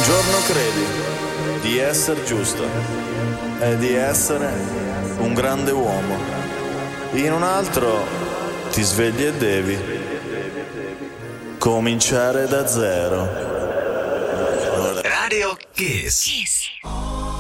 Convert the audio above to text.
Un giorno credi di essere giusto e di essere un grande uomo. In un altro ti svegli e devi cominciare da zero. Radio Kiss.